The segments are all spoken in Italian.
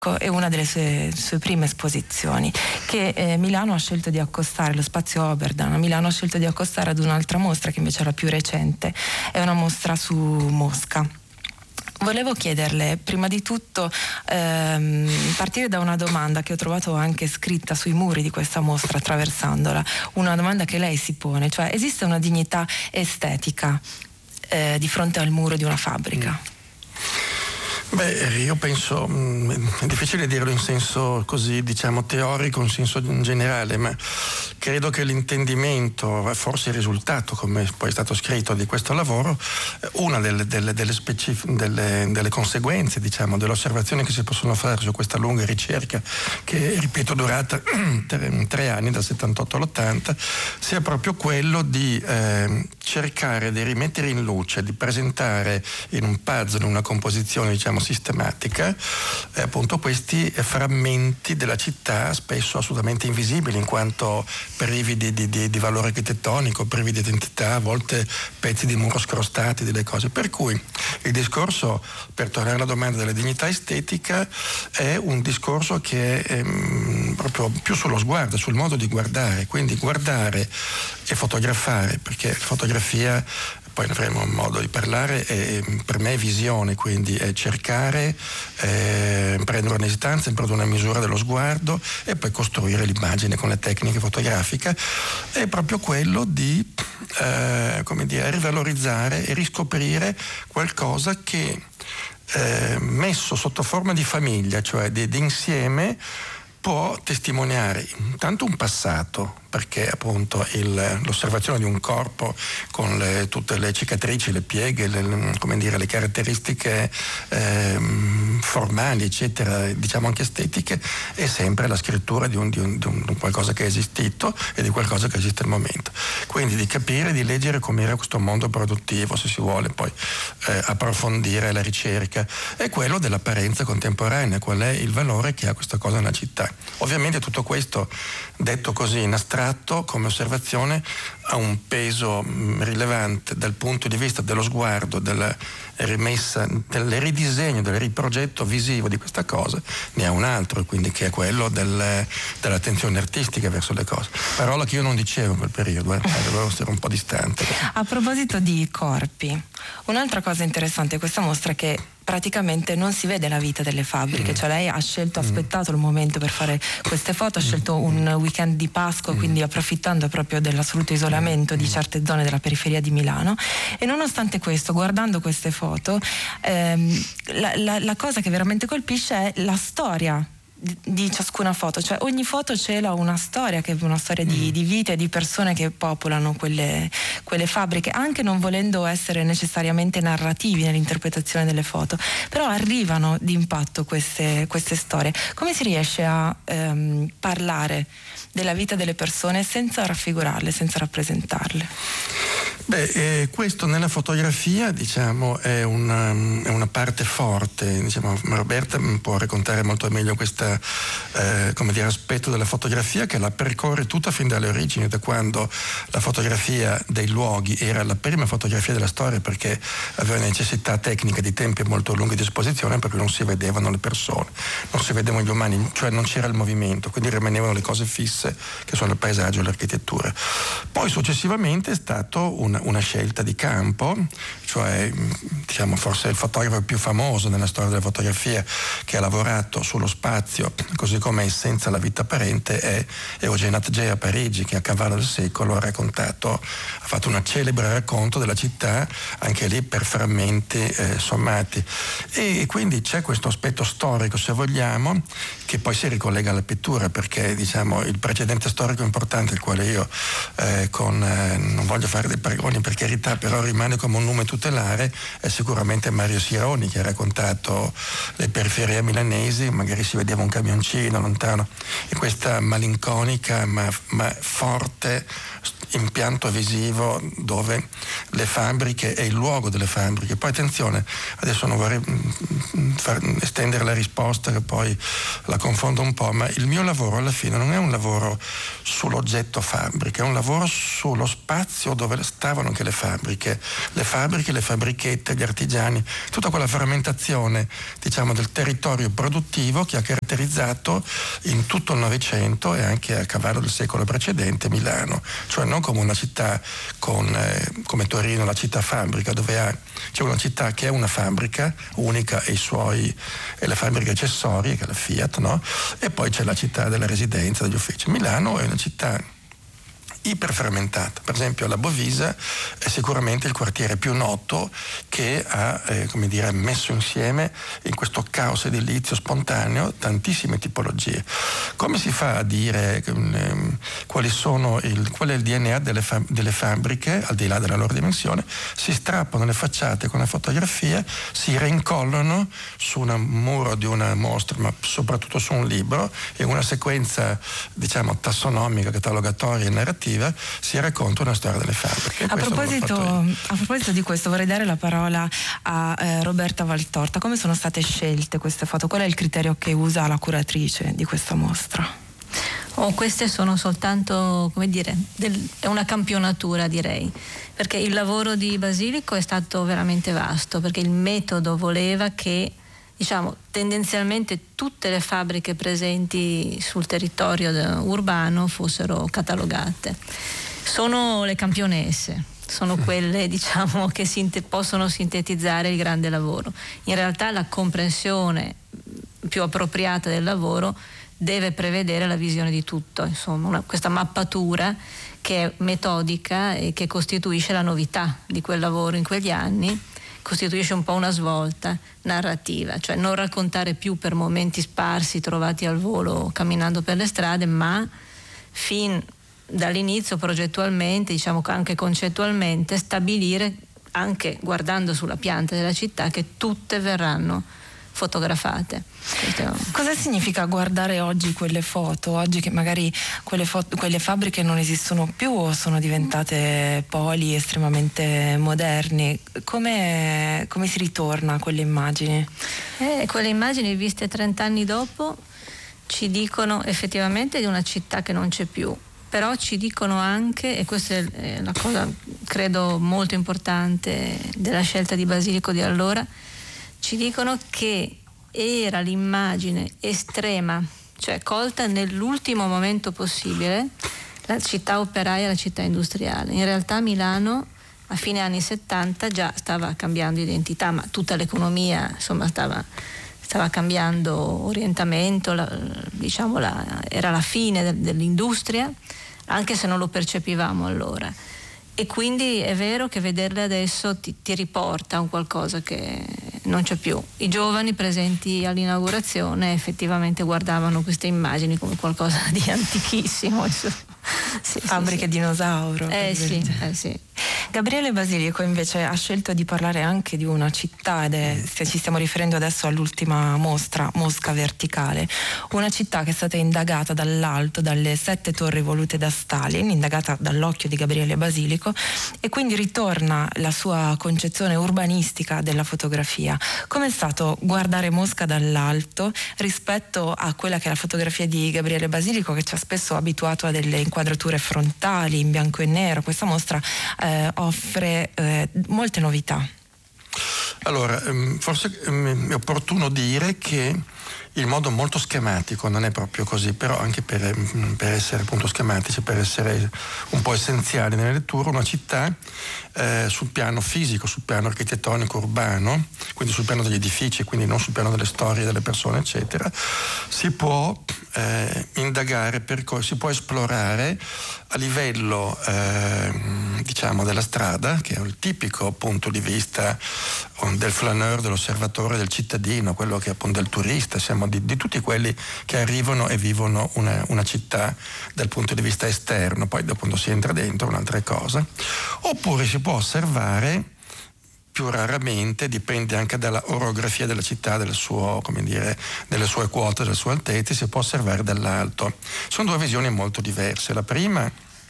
è una delle sue prime esposizioni che Milano ha scelto di accostare, lo spazio Oberdan a Milano ha scelto di accostare ad un'altra mostra che invece è la più recente, è una mostra su Mosca. Volevo chiederle prima di tutto, partire da una domanda che ho trovato anche scritta sui muri di questa mostra attraversandola, una domanda che lei si pone, cioè esiste una dignità estetica di fronte al muro di una fabbrica? Beh, io penso, è difficile dirlo in senso così, diciamo, teorico, in senso generale, ma credo che l'intendimento, forse il risultato, come poi è stato scritto, di questo lavoro, una delle conseguenze, diciamo, delle osservazioni che si possono fare su questa lunga ricerca, che, ripeto, durata 3 anni, dal 78 all'80, sia proprio quello di cercare di rimettere in luce, di presentare in un puzzle, in una composizione, diciamo, sistematica, appunto questi frammenti della città, spesso assolutamente invisibili in quanto privi di valore architettonico, privi di identità, a volte pezzi di muro scrostati, delle cose. Per cui il discorso, per tornare alla domanda della dignità estetica, è un discorso che è proprio più sullo sguardo, sul modo di guardare, quindi guardare e fotografare, perché la fotografia, poi ne avremo modo di parlare, per me è visione, quindi è cercare, prendere una distanza, prendere una misura dello sguardo e poi costruire l'immagine con le tecniche fotografiche. È proprio quello di rivalorizzare e riscoprire qualcosa che messo sotto forma di famiglia, cioè di insieme, può testimoniare intanto un passato, perché appunto l'osservazione di un corpo con tutte le cicatrici, le pieghe, le caratteristiche formali, eccetera, diciamo anche estetiche, è sempre la scrittura di un qualcosa che è esistito e di qualcosa che esiste al momento. Quindi di capire, di leggere com'era questo mondo produttivo, se si vuole poi approfondire la ricerca, è quello dell'apparenza contemporanea, qual è il valore che ha questa cosa nella città. Ovviamente tutto questo, detto così in astratto, come osservazione, ha un peso rilevante dal punto di vista dello sguardo, della rimessa, del ridisegno, del riprogetto visivo di questa cosa, ne ha un altro, quindi che è quello dell'attenzione artistica verso le cose. Parola che io non dicevo in quel periodo, dovevo essere un po' distante. A proposito di corpi, un'altra cosa interessante di questa mostra è che praticamente non si vede la vita delle fabbriche, cioè lei ha aspettato il momento per fare queste foto, ha scelto un weekend di Pasqua, quindi approfittando proprio dell'assoluto isolamento di certe zone della periferia di Milano, e nonostante questo, guardando queste foto, la cosa che veramente colpisce è la storia di ciascuna foto, cioè ogni foto cela una storia, che è una storia di vite e di persone che popolano quelle fabbriche, anche non volendo essere necessariamente narrativi nell'interpretazione delle foto, però arrivano d'impatto queste storie. Come si riesce a parlare della vita delle persone senza raffigurarle, senza rappresentarle? Beh, questo nella fotografia, diciamo, è una parte forte. Diciamo, Roberta può raccontare molto meglio questo aspetto della fotografia, che la percorre tutta fin dalle origini, da quando la fotografia dei luoghi era la prima fotografia della storia, perché aveva necessità tecnica di tempi molto lunghi di esposizione, perché non si vedevano le persone, non si vedevano gli umani, cioè non c'era il movimento, quindi rimanevano le cose fisse, che sono il paesaggio e l'architettura. Poi successivamente è stato una scelta di campo, cioè diciamo forse il fotografo più famoso nella storia della fotografia che ha lavorato sullo spazio così come essenza la vita apparente è Eugène Atget a Parigi, che a cavallo del secolo ha fatto un celebre racconto della città, anche lì per frammenti sommati, e quindi c'è questo aspetto storico, se vogliamo, che poi si ricollega alla pittura, perché diciamo il precedente storico importante, il quale io non voglio fare dei paragoni per carità, però rimane come un nome tutelare, è sicuramente Mario Sironi, che ha raccontato le periferie milanesi, magari si vedeva un camioncino lontano, e questa malinconica ma forte impianto visivo dove le fabbriche è il luogo delle fabbriche. Poi attenzione, adesso non vorrei estendere la risposta, che poi la confondo un po', ma il mio lavoro alla fine non è un lavoro sull'oggetto fabbrica, è un lavoro sullo spazio dove sta lavoravano anche le fabbriche, le fabbrichette, gli artigiani, tutta quella frammentazione, diciamo, del territorio produttivo che ha caratterizzato in tutto il Novecento e anche a cavallo del secolo precedente Milano, cioè non come una città come Torino, la città fabbrica, dove c'è una città che è una fabbrica unica e le fabbriche accessorie, che è la Fiat, no? E poi c'è la città della residenza, degli uffici. Milano è una città iperfermentata. Per esempio la Bovisa è sicuramente il quartiere più noto che ha messo insieme in questo caos edilizio spontaneo tantissime tipologie. Come si fa a dire qual è il DNA delle fabbriche, al di là della loro dimensione? Si strappano le facciate con le fotografie, si reincollano su un muro di una mostra, ma soprattutto su un libro, in una sequenza, diciamo, tassonomica, catalogatoria e narrativa si racconta una storia delle fabbriche. A proposito di questo, vorrei dare la parola a Roberta Valtorta. Come sono state scelte queste foto? Qual è il criterio che usa la curatrice di questa mostra? Queste sono soltanto, è una campionatura, direi, perché il lavoro di Basilico è stato veramente vasto, perché il metodo voleva che, diciamo, tendenzialmente tutte le fabbriche presenti sul territorio urbano fossero catalogate. Sono le campionesse, sono quelle, diciamo, che possono sintetizzare il grande lavoro. In realtà la comprensione più appropriata del lavoro deve prevedere la visione di tutto, insomma, questa mappatura che è metodica e che costituisce la novità di quel lavoro in quegli anni. Costituisce un po' una svolta narrativa, cioè non raccontare più per momenti sparsi trovati al volo camminando per le strade, ma fin dall'inizio progettualmente, diciamo anche concettualmente, stabilire, anche guardando sulla pianta della città, che tutte verranno fotografate. Cosa significa guardare oggi quelle foto? Oggi che magari quelle fabbriche non esistono più o sono diventate poli estremamente moderni, come si ritorna a quelle immagini? Quelle immagini viste 30 anni dopo ci dicono effettivamente di una città che non c'è più, però ci dicono anche, e questa è la cosa credo molto importante della scelta di Basilico di allora, ci dicono che era l'immagine estrema, cioè colta nell'ultimo momento possibile, la città operaia e la città industriale. In realtà Milano a fine anni 70 già stava cambiando identità, ma tutta l'economia, insomma, stava cambiando orientamento, era la fine dell'industria, anche se non lo percepivamo allora. E quindi è vero che vederle adesso ti riporta a un qualcosa che non c'è più. I giovani presenti all'inaugurazione effettivamente guardavano queste immagini come qualcosa di antichissimo. Fabbriche dinosauro. Sì. Gabriele Basilico invece ha scelto di parlare anche di una città, se ci stiamo riferendo adesso all'ultima mostra, Mosca Verticale, una città che è stata indagata dall'alto, dalle 7 torri volute da Stalin, indagata dall'occhio di Gabriele Basilico, e quindi ritorna la sua concezione urbanistica della fotografia. Com'è stato guardare Mosca dall'alto rispetto a quella che è la fotografia di Gabriele Basilico, che ci ha spesso abituato a delle inquadrature frontali in bianco e nero? Questa mostra offre molte novità. Allora, forse è opportuno dire che il modo molto schematico non è proprio così, però anche per essere appunto schematici, per essere un po' essenziali nella lettura, una città sul piano fisico, sul piano architettonico urbano, quindi sul piano degli edifici, quindi non sul piano delle storie delle persone eccetera, si può indagare, si può esplorare a livello diciamo della strada, che è il tipico punto di vista del flaneur, dell'osservatore, del cittadino, quello che è appunto del turista, siamo di tutti quelli che arrivano e vivono una città dal punto di vista esterno, poi dopo quando si entra dentro un'altra cosa. Oppure si può osservare, più raramente, dipende anche dalla orografia della città, delle sue quote, delle sue altezze, si può osservare dall'alto. Sono due visioni molto diverse. La prima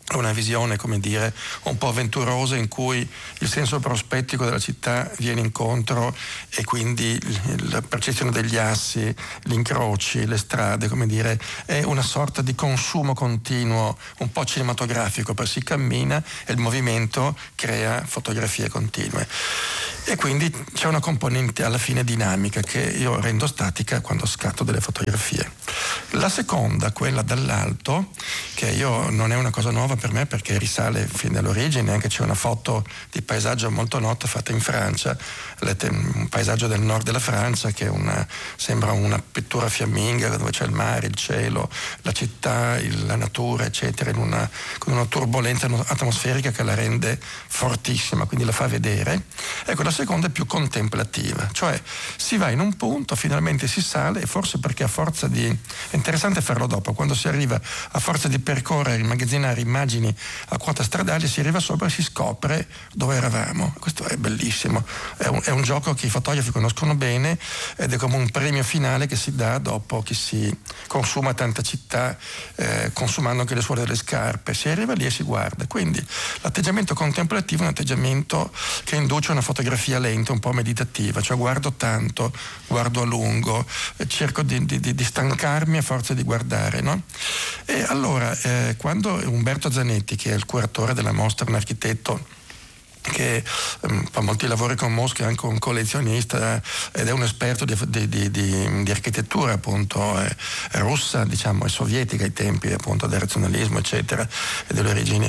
una visione, come dire, un po' avventurosa, in cui il senso prospettico della città viene incontro e quindi la percezione degli assi, gli incroci, le strade, come dire, è una sorta di consumo continuo, un po' cinematografico, per si cammina e il movimento crea fotografie continue. E quindi c'è una componente alla fine dinamica che io rendo statica quando scatto delle fotografie. La seconda, quella dall'alto, che io non è una cosa nuova per me perché risale fin dall'origine, anche c'è una foto di paesaggio molto nota fatta in Francia, un paesaggio del nord della Francia che sembra una pittura fiamminga dove c'è il mare, il cielo, la città, la natura, eccetera, con una turbolenza atmosferica che la rende fortissima, quindi la fa vedere. Ecco, la seconda è più contemplativa, cioè si va in un punto, finalmente si sale e forse perché a forza di... è interessante farlo dopo, quando si arriva a forza di percorrere, immagazzinare immagini a quota stradale, si arriva sopra e si scopre dove eravamo. Questo è bellissimo, è un gioco che i fotografi conoscono bene ed è come un premio finale che si dà dopo che si consuma tanta città, consumando anche le suole delle scarpe. Si arriva lì e si guarda, quindi l'atteggiamento contemplativo è un atteggiamento che induce una fotografia lenta, un po' meditativa, cioè guardo tanto, guardo a lungo, cerco di stancarmi a forza di guardare, no? E allora quando Umberto Zanetti, che è il curatore della mostra, un architetto che fa molti lavori con Mosca, è anche un collezionista ed è un esperto di architettura appunto russa, diciamo, e sovietica ai tempi appunto del razionalismo eccetera e delle origini,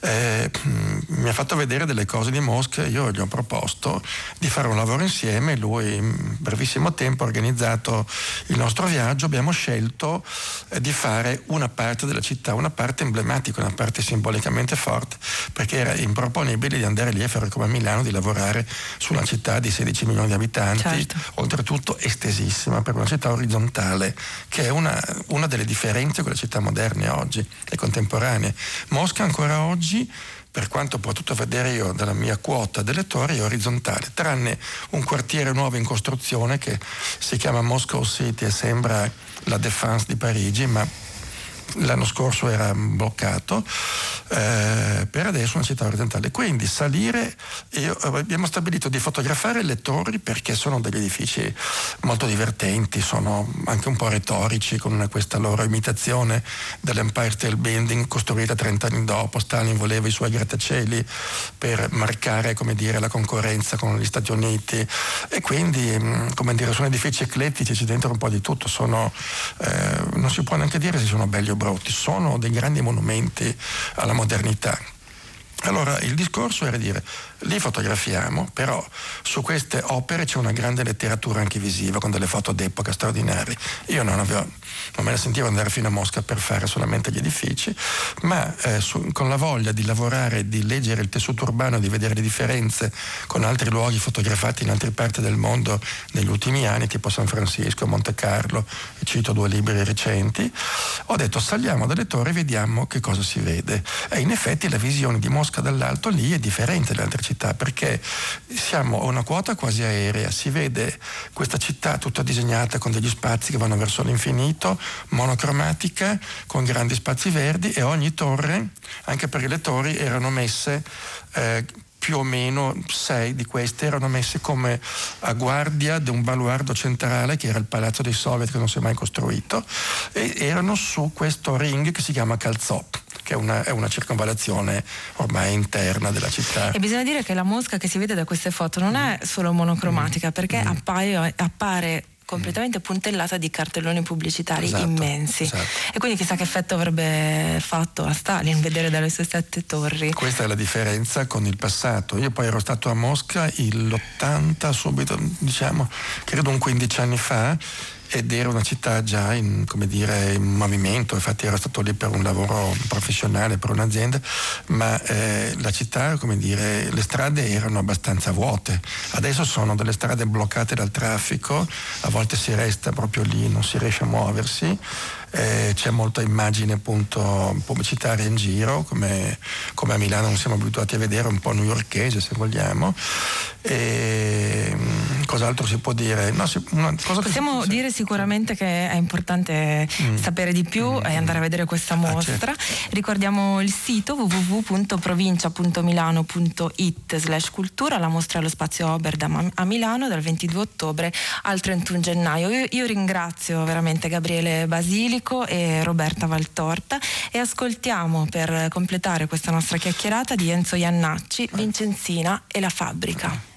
mi ha fatto vedere delle cose di Mosca. Io gli ho proposto di fare un lavoro insieme, lui in brevissimo tempo ha organizzato il nostro viaggio. Abbiamo scelto di fare una parte della città, una parte emblematica, una parte simbolicamente forte, perché era improponibile di andare lì e fare come a Milano, di lavorare su una città di 16 milioni di abitanti, certo, oltretutto estesissima, per una città orizzontale, che è una delle differenze con le città moderne oggi e contemporanee. Mosca ancora oggi, per quanto ho potuto vedere io dalla mia quota delle torri, è orizzontale, tranne un quartiere nuovo in costruzione che si chiama Moscow City e sembra la Défense di Parigi, ma l'anno scorso era bloccato, per adesso è una città orizzontale. Quindi salire, abbiamo stabilito di fotografare le torri perché sono degli edifici molto divertenti, sono anche un po' retorici, con questa loro imitazione dell'Empire State Building costruita 30 anni dopo. Stalin voleva i suoi grattacieli per marcare, come dire, la concorrenza con gli Stati Uniti, e quindi, come dire, sono edifici eclettici, c'è dentro un po' di tutto, non si può neanche dire se sono belli o brutti, sono dei grandi monumenti alla modernità. Allora il discorso era dire: li fotografiamo, però su queste opere c'è una grande letteratura anche visiva, con delle foto d'epoca straordinarie. Io non me ne sentivo andare fino a Mosca per fare solamente gli edifici, ma con la voglia di lavorare, di leggere il tessuto urbano, di vedere le differenze con altri luoghi fotografati in altre parti del mondo negli ultimi anni, tipo San Francisco, Monte Carlo, e cito 2 libri recenti, ho detto: saliamo dalle torri e vediamo che cosa si vede. E in effetti la visione di Mosca dall'alto lì è differente dalle altre città, perché siamo a una quota quasi aerea, si vede questa città tutta disegnata con degli spazi che vanno verso l'infinito, monocromatica, con grandi spazi verdi, e ogni torre, anche perché le torri erano messe più o meno 6 di queste erano messe come a guardia di un baluardo centrale che era il palazzo dei soviet, che non si è mai costruito, e erano su questo ring che si chiama Kalzop, che è una circonvallazione ormai interna della città. E bisogna dire che la Mosca che si vede da queste foto non è solo monocromatica, perché appare completamente puntellata di cartelloni pubblicitari immensi. Esatto. E quindi chissà che effetto avrebbe fatto a Stalin vedere dalle sue 7 torri. Questa è la differenza con il passato. Io poi ero stato a Mosca l'80, subito, diciamo, credo un 15 anni fa, ed era una città già in movimento. Infatti ero stato lì per un lavoro professionale per un'azienda, ma la città, le strade erano abbastanza vuote. Adesso sono delle strade bloccate dal traffico, a volte si resta proprio lì, non si riesce a muoversi, c'è molta immagine appunto pubblicitaria in giro, come a Milano non siamo abituati a vedere, un po' newyorkese se vogliamo. E cos'altro si può dire? No, possiamo dire sicuramente che è importante sapere di più e andare a vedere questa mostra. Certo. Ricordiamo il sito www.provincia.milano.it/cultura. La mostra allo Spazio Oberdam a Milano dal 22 ottobre al 31 gennaio. Io ringrazio veramente Gabriele Basilico e Roberta Valtorta e ascoltiamo per completare questa nostra chiacchierata di Enzo Jannacci, Vincenzina e la fabbrica.